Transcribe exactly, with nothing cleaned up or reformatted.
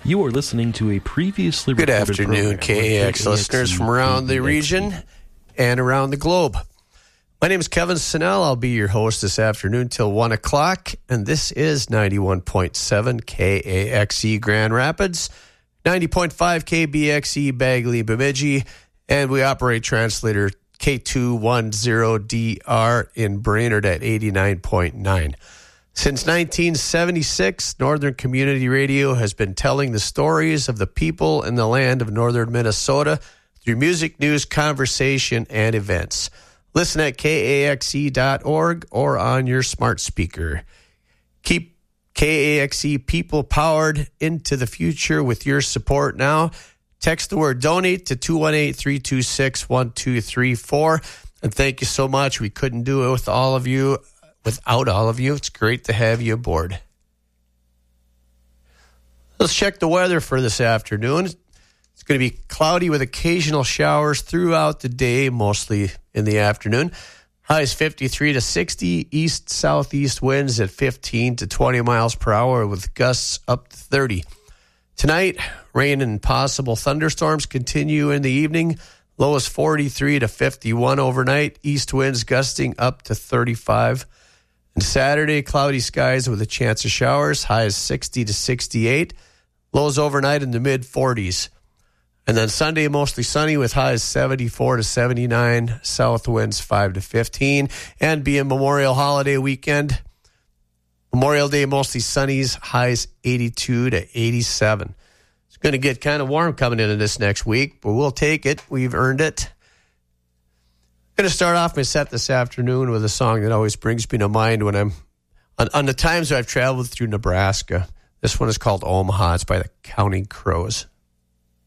You are listening to a previously Good recorded afternoon, program K A X with listeners from around the K A X E. region and around the globe. My name is Kevin Sinnell. I'll be your host this afternoon till one o'clock, and this is ninety-one point seven K A X E Grand Rapids, ninety point five K B X E Bagley Bemidji, and we operate translator K two ten D R in Brainerd at eighty-nine point nine. Since nineteen seventy-six, Northern Community Radio has been telling the stories of the people and the land of northern Minnesota through music, news, conversation, and events. Listen at K A X E dot org or on your smart speaker. Keep K A X E people powered into the future with your support now. Text the word donate to two one eight, three two six, one two three four. And thank you so much. We couldn't do it with all of you. Without all of you, it's great to have you aboard. Let's check the weather for this afternoon. It's going to be cloudy with occasional showers throughout the day, mostly in the afternoon. Highs fifty-three to sixty, east-southeast winds at fifteen to twenty miles per hour with gusts up to thirty. Tonight, rain and possible thunderstorms continue in the evening. Low is forty-three to fifty-one overnight. East winds gusting up to thirty-five. And Saturday, cloudy skies with a chance of showers. High is sixty to sixty-eight. Lows overnight in the mid forties. And then Sunday, mostly sunny with highs seventy-four to seventy-nine. South winds five to fifteen. And being Memorial Holiday weekend, Memorial Day, mostly sunnies, highs eighty-two to eighty-seven. It's going to get kind of warm coming into this next week, but we'll take it. We've earned it. I'm going to start off my set this afternoon with a song that always brings me to mind when I'm on, on the times I've traveled through Nebraska. This one is called Omaha. It's by the Counting Crows.